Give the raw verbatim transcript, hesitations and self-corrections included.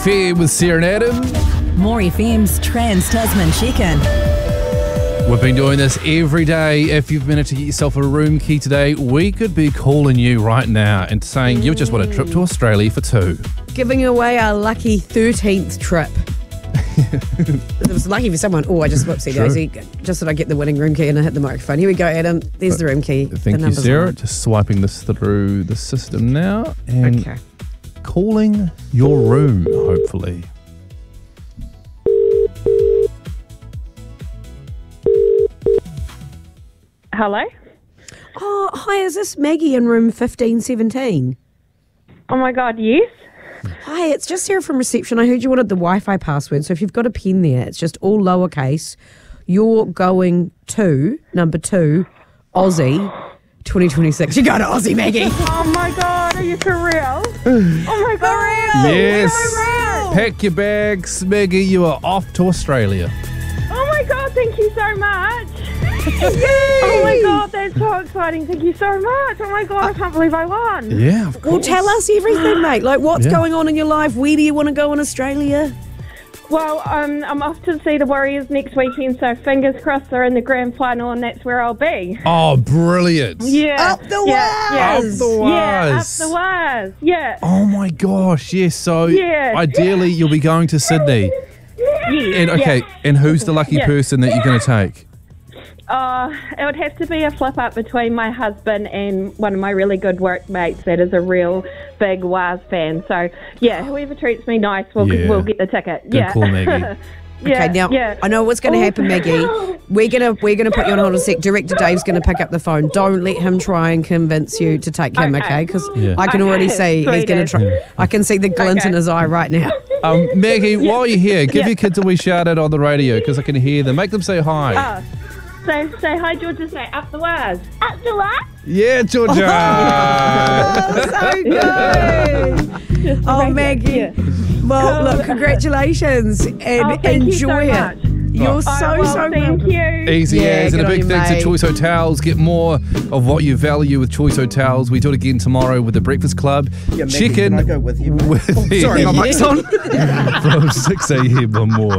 Fair with Sarah and Adam. More F M's Trans-Tasman Check-In. We've been doing this every day. If you've managed to get yourself a room key today, we could be calling you right now and saying you just want a trip to Australia for two. Giving away our lucky thirteenth trip. It was lucky for someone. Oh, I just whoopsie daisy. Just that I get the winning room key and I hit the microphone. Here we go, Adam. There's the room key. Thank the you, Sarah. Just swiping this through the system now and Okay. calling your room, hopefully. Hello? Oh, hi, is this Maggie in room fifteen seventeen? Oh my God, yes. Hi, it's just Sarah from reception. I heard you wanted the Wi-Fi password, so if you've got a pen there, it's just all lowercase. You're going to, number two, Aussie, twenty twenty-six. You're going to Aussie, Maggie. Oh my God, are you for real? Oh my God. Yes. So much. Pack your bags, Maggie. You are off to Australia. Oh my God, thank you so much. Oh my God, that's so exciting. Thank you so much. Oh my God, I can't believe I won. Yeah, of course. Well, tell us everything, mate. Like, what's Yeah. going on in your life? Where do you want to go in Australia? Well, um, I'm off to see the Warriors next weekend, so fingers crossed they're in the grand final and that's where I'll be. Oh, brilliant. Yeah. Up the yeah, yeah. wires. Up the Yeah, up wires. the wires. Yeah. Oh my gosh, yes. So Yeah. ideally you'll be going to Sydney. Yes, And okay, yeah. and who's the lucky Yeah. person that you're going to take? Uh, it would have to be a flip up between my husband and one of my really good workmates that is a real big Waz fan. So, yeah, whoever treats me nice will Yeah. will get the ticket. Good yeah. call, Maggie. yeah, Okay, now yeah. I know what's going to Oh, happen, Maggie. We're gonna we're gonna put you on hold a sec. Director Dave's going to pick up the phone. Don't let him try and convince you to take him, Okay. okay? Because Yeah. I can already Okay, see he's going to try. Yeah. I can see the glint Okay. in his eye right now. Um, Maggie, while you're here, give Yeah. your kids a wee shout out on the radio because I can hear them. Make them say hi. Oh, so say hi, Georgia. Say up the Waz. Up the Waz. Yeah, Georgia. Oh, so good. Oh, Maggie. Yeah. Well, Cool. look, congratulations and Oh, thank you so enjoy much. it. You're so, Oh, well, so thank welcome. you. Easy Yeah, as, and good a on big you, thanks to mate. Choice Hotels. Get more of what you value with Choice Hotels. We do it again tomorrow with the Breakfast Club. Yeah, Maggie, Chicken can I go with you? with Sorry, my mic's on. from six a.m. or more.